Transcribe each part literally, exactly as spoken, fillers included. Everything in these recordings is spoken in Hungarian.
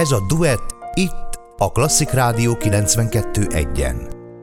Ez a Duett itt a Klasszik Rádió kilencvenkettő egyen.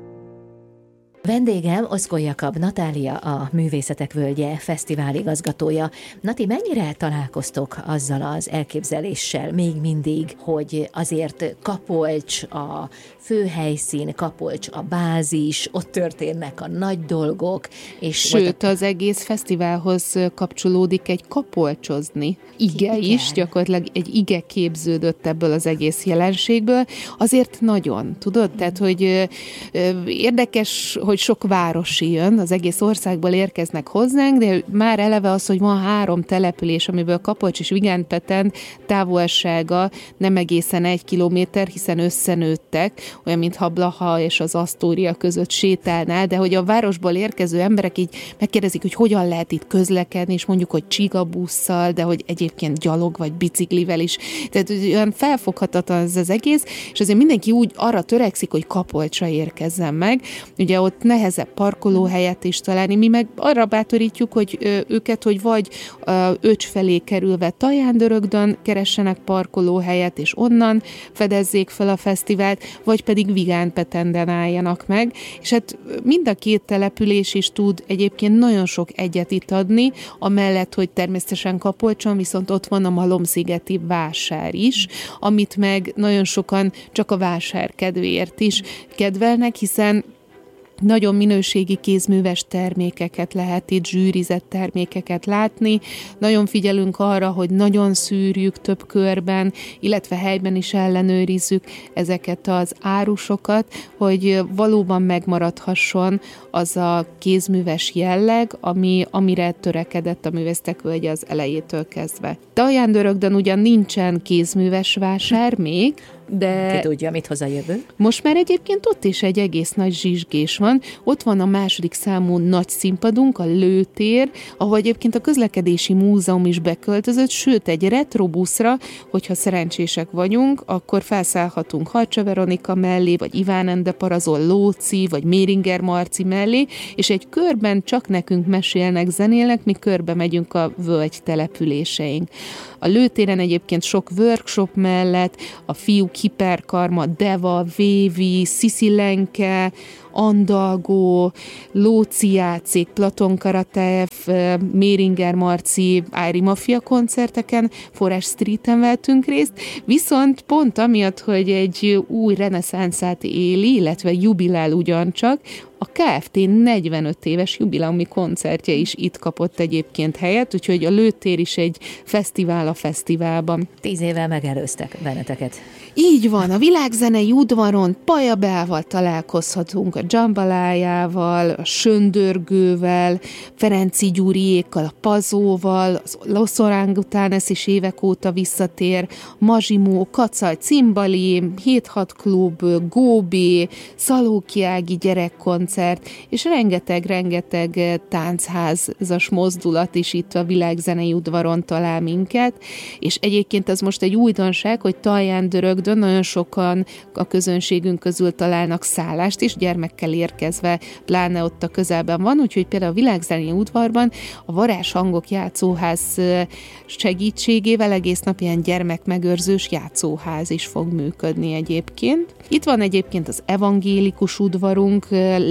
Vendégem Oszkó Jakab Natália, a Művészetek Völgye fesztivál igazgatója. Nati, mennyire találkoztok azzal az elképzeléssel még mindig, hogy azért Kapolcs a főhelyszín, Kapolcs a bázis, ott történnek a nagy dolgok. És Sőt, az egész fesztiválhoz kapcsolódik egy kapolcsozni ige Igen. is, gyakorlatilag egy ige képződött ebből az egész jelenségből. Azért nagyon, tudod? Tehát, hogy ö, ö, érdekes, hogy sok városi jön, az egész országból érkeznek hozzánk, de már eleve az, hogy van három település, amiből Kapolcs és Vigántpeten távolsága nem egészen egy kilométer, hiszen összenőttek, olyan, mintha Blaha és az Asztória között sétálnál, de hogy a városból érkező emberek így megkérdezik, hogy hogyan lehet itt közlekedni, és mondjuk, hogy csigabusszal, de hogy egyébként gyalog vagy biciklivel is. Tehát olyan felfoghatatlan ez az egész, és azért mindenki úgy arra törekszik, hogy Kapolcsra érkezzen meg. Ugye ott nehezebb parkolóhelyet is találni. Mi meg arra bátorítjuk, hogy őket, hogy vagy Öcs felé kerülve Taján-Dörögdön keressenek parkolóhelyet, és onnan fedezzék fel a fesztivált, vagy pedig Vigántpetenden álljanak meg. És hát mind a két település is tud egyébként nagyon sok egyet itt adni, amellett, hogy természetesen Kapolcson, viszont ott van a Malomszigeti vásár is, amit meg nagyon sokan csak a vásár kedvéért is kedvelnek, hiszen nagyon minőségi kézműves termékeket lehet itt, zsűrizett termékeket látni. Nagyon figyelünk arra, hogy nagyon szűrjük több körben, illetve helyben is ellenőrizzük ezeket az árusokat, hogy valóban megmaradhasson az a kézműves jelleg, ami, amire törekedett a Művészetek Völgye az elejétől kezdve. Taján-Dörögdön ugyan nincsen kézműves vásár még, de ki tudja, mit hoz a jövő. Most már egyébként ott is egy egész nagy zsizsgés van. Ott van a második számú nagy színpadunk, a Lőtér, ahol egyébként a Közlekedési Múzeum is beköltözött, sőt egy retrobuszra, hogyha szerencsések vagyunk, akkor felszállhatunk Harcsa Veronika mellé, vagy Iván Ende Parazol Lóci, vagy Méringer Marci mellé, és egy körben csak nekünk mesélnek, zenélnek, mi körbe megyünk a völgy településeink. A Lőtéren egyébként sok workshop mellett a fiúk hiperkarma, Deva, Vévi, Sziszilenke, Andalgó, Lóci játszik, Platon Karatev, Méringer Marci, Ári Mafia koncerteken, Forrás Streeten vettünk részt, viszont pont amiatt, hogy egy új reneszánszát éli, illetve jubilál ugyancsak, a Kft. negyvenöt éves jubileumi koncertje is itt kapott egyébként helyet, úgyhogy a Lőtér is egy fesztivál a fesztiválban. Tíz évvel megelőztek benneteket. Így van, a Világzenei udvaron Pajabával találkozhatunk, a Jambalájával, a Söndörgővel, Ferenci Gyuriékkal, a Pazóval, az Los Orangutanes is évek óta visszatér, Mazsimó, Kacaj, Cimbali, hét-hat klub, Góbé, Szalóki Ági gyerekkoncert, és rengeteg-rengeteg táncházas mozdulat is itt a Világzenei udvaron talál minket, és egyébként ez most egy újdonság, hogy Taján-Dörögdön nagyon sokan a közönségünk közül találnak szállást is, gyermekkel érkezve, pláne ott a közelben van, úgyhogy például a Világzenei udvarban a Varázshangok játszóház segítségével egész nap ilyen gyermekmegőrzős játszóház is fog működni egyébként. Itt van egyébként az evangélikus udvarunk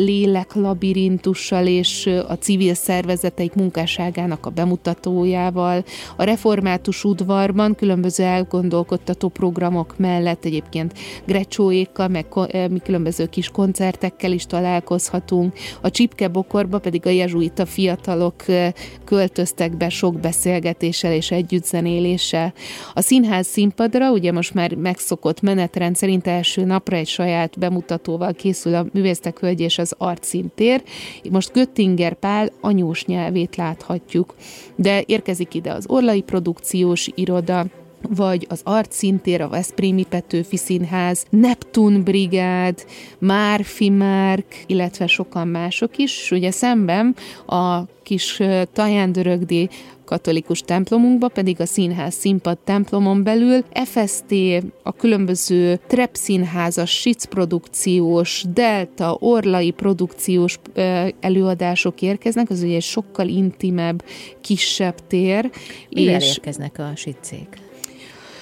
léleklabirintussal és a civil szervezeteik munkásságának a bemutatójával. A református udvarban különböző elgondolkodtató programok mellett egyébként Grecsóékkal, meg különböző kis koncertekkel is találkozhatunk. A Csipke-bokorba pedig a jezsuita fiatalok költöztek be sok beszélgetéssel és együttzenéléssel. A színház színpadra ugye most már megszokott menetrend szerint első napra egy saját bemutatóval készül a Művészetek Völgye és az Artszíntér. Most Göttinger Pál anyós nyelvét láthatjuk, de érkezik ide az Orlai Produkciós Iroda, vagy az Artszíntér, a Veszprémi Petőfi Színház, Neptun Brigád, Márfi Márk, illetve sokan mások is. Ugye szemben a kis Taján-Dörögdi katolikus templomunkba, pedig a színház színpad templomon belül ef es té, a különböző Trep színházas, Sic produkciós, Delta, Orlai produkciós előadások érkeznek, az ugye egy sokkal intimebb, kisebb tér. Mivel és érkeznek a Sicék?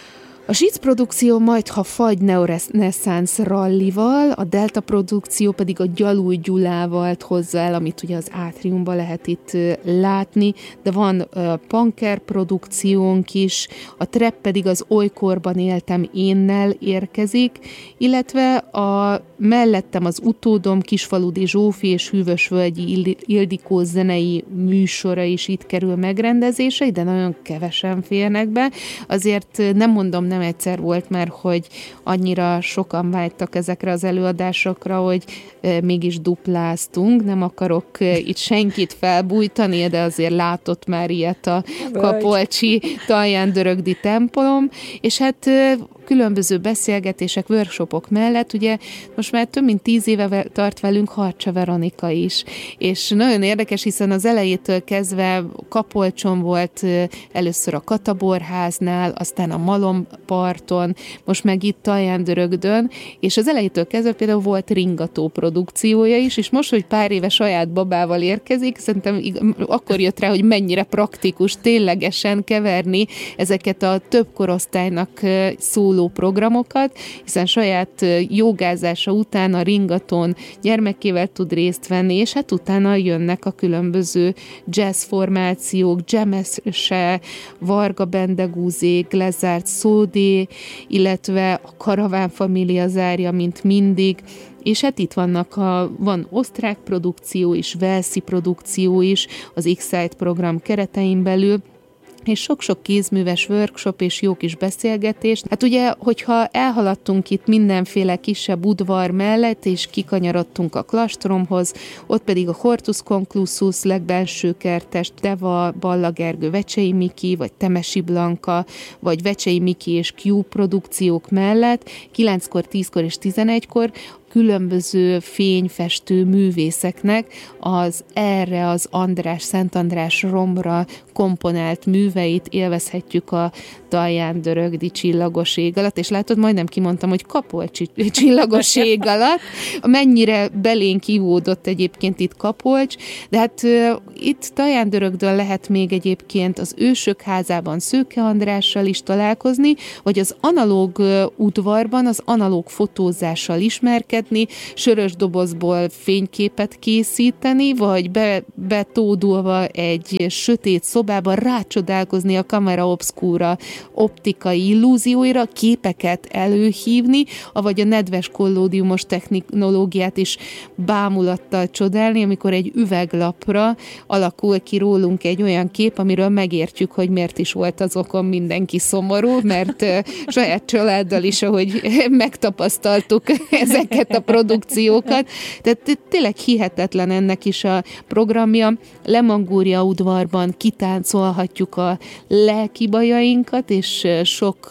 A Zsic produkció majd, ha fagy Neorenaissance rallival, a Delta produkció pedig a Gyalúj Gyulával hozza el, amit ugye az átriumban lehet itt látni, de van uh, punker produkciónk is, a Trap pedig az Olykorban éltem énnel érkezik, illetve a mellettem az utódom Kisfaludi Zsófi és Hűvösvölgyi Ildikó zenei műsora is itt kerül megrendezése, de nagyon kevesen férnek be. Azért nem mondom, nem egyszer volt már, hogy annyira sokan vágytak ezekre az előadásokra, hogy e, mégis dupláztunk. Nem akarok e, itt senkit felbújtani, de azért látott már ilyet a Kapolcsi Talján-Dörögdi templom, és hát e, különböző beszélgetések, workshopok mellett, ugye most már több mint tíz éve tart velünk Harcsa Veronika is, és nagyon érdekes, hiszen az elejétől kezdve Kapolcson volt először a Kataborháznál, aztán a Malomparton, most meg itt Talján-Dörögdön, és az elejétől kezdve például volt ringató produkciója is, és most, hogy pár éve saját babával érkezik, szerintem akkor jött rá, hogy mennyire praktikus ténylegesen keverni ezeket a több korosztálynak szóló programokat, hiszen saját jogázása után a ringatón gyermekével tud részt venni, és hát utána jönnek a különböző jazz formációk, Dzsemese, Varga Bendegúzék, Lezárt Szódé, illetve a Karaván Família zárja, mint mindig, és hát itt vannak a, van osztrák produkció is, velszi produkció is az X-Site program keretein belül, és sok-sok kézműves workshop és jó kis beszélgetés. Hát ugye, hogyha elhaladtunk itt mindenféle kisebb udvar mellett, és kikanyarodtunk a Klastromhoz, ott pedig a Hortus Conclusus, legbelső kertes, Deva, Balla Gergő, Vecsei Miki, vagy Temesi Blanka, vagy Vecsei Miki és Q produkciók mellett, kilenckor, tízkor és tizenegykor különböző fényfestő művészeknek az erre az András, Szent András romra komponált műveit élvezhetjük a Talján-Dörögdi csillagos ég alatt, és látod, majdnem kimondtam, hogy Kapolcsi csillagos ég alatt, mennyire belénk ivódott egyébként itt Kapolcs, de hát uh, itt Talján-Dörögdön lehet még egyébként az Ősök házában Szőke Andrással is találkozni, vagy az analóg uh, udvarban az analóg fotózással ismerkedni, sörös dobozból fényképet készíteni, vagy be, betódulva egy sötét szobában rácsodálkozni a kamera obscura optikai illúzióira, képeket előhívni, avagy a nedves kollódiumos technológiát is bámulattal csodálni, amikor egy üveglapra alakul ki rólunk egy olyan kép, amiről megértjük, hogy miért is volt azokon mindenki szomorú, mert saját családdal is, ahogy megtapasztaltuk ezeket a produkciókat. Tehát tényleg hihetetlen ennek is a programja. Lemangúria udvarban kitáncolhatjuk a lelki bajainkat, és sok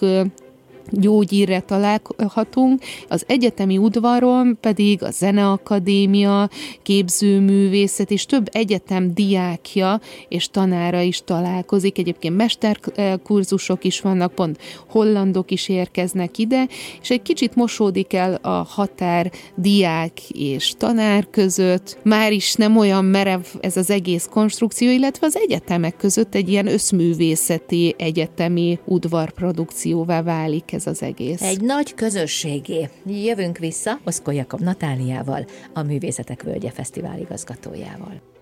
gyógyírre találhatunk. Az egyetemi udvaron pedig a Zeneakadémia, képzőművészet és több egyetem diákja és tanára is találkozik. Egyébként mesterkurzusok is vannak, pont hollandok is érkeznek ide, és egy kicsit mosódik el a határ diák és tanár között. Már is nem olyan merev ez az egész konstrukció, illetve az egyetemek között egy ilyen összművészeti egyetemi udvarprodukcióvá válik ez az egész. Egy nagy közösségé. Jövünk vissza Oszkó Jakab Natáliával, a Művészetek Völgye Fesztivál igazgatójával.